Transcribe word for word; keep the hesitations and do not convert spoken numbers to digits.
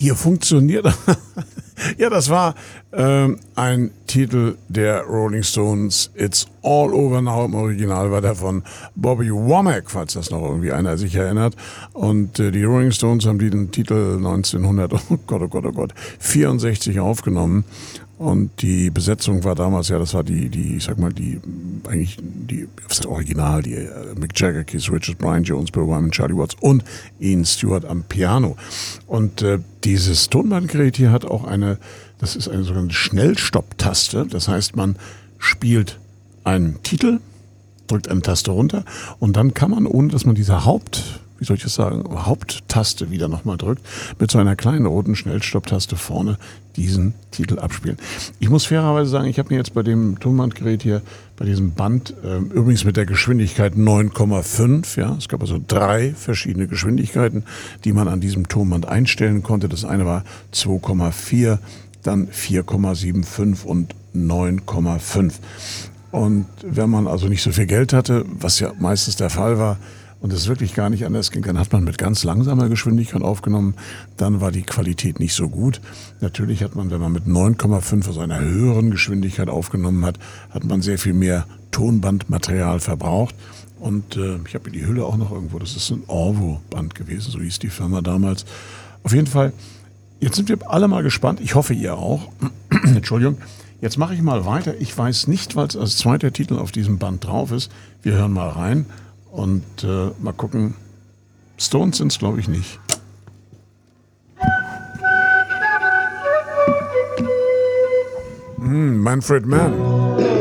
Hier funktioniert. Ja, das war ähm, ein Titel der Rolling Stones. It's All Over Now. Im Original war der von Bobby Womack, falls das noch irgendwie einer sich erinnert. Und äh, die Rolling Stones haben den Titel neunzehnhundert, oh Gott, oh Gott, oh Gott, vierundsechzig aufgenommen. Und die Besetzung war damals, ja, das war die, die, ich sag mal, die, eigentlich die, das Original, die äh, Mick Jagger, Keith Richards, Brian Jones, Bill Wyman, Charlie Watts und Ian Stewart am Piano. Und äh, dieses Tonbandgerät hier hat auch eine, das ist eine sogenannte Schnellstopptaste. Das heißt, man spielt einen Titel, drückt eine Taste runter und dann kann man, ohne dass man diese Haupt, wie soll ich das sagen, Haupttaste wieder nochmal drückt, mit so einer kleinen roten Schnellstopptaste vorne diesen Titel abspielen. Ich muss fairerweise sagen, ich habe mir jetzt bei dem Tonbandgerät hier, bei diesem Band, äh, übrigens mit der Geschwindigkeit neun Komma fünf, ja, es gab also drei verschiedene Geschwindigkeiten, die man an diesem Tonband einstellen konnte. Das eine war zwei Komma vier, dann vier Komma fünfundsiebzig und neun Komma fünf. Und wenn man also nicht so viel Geld hatte, was ja meistens der Fall war, und es wirklich gar nicht anders ging, dann hat man mit ganz langsamer Geschwindigkeit aufgenommen, dann war die Qualität nicht so gut. Natürlich hat man, wenn man mit neun Komma fünf, also einer höheren Geschwindigkeit aufgenommen hat, hat man sehr viel mehr Tonbandmaterial verbraucht. Und äh, ich habe die Hülle auch noch irgendwo, das ist ein Orvo-Band gewesen, so hieß die Firma damals. Auf jeden Fall, jetzt sind wir alle mal gespannt, ich hoffe ihr auch. Entschuldigung, jetzt mache ich mal weiter. Ich weiß nicht, weil es als zweiter Titel auf diesem Band drauf ist. Wir hören mal rein. Und äh, mal gucken, Stones sind es, glaube ich, nicht. Mm, Manfred Mann.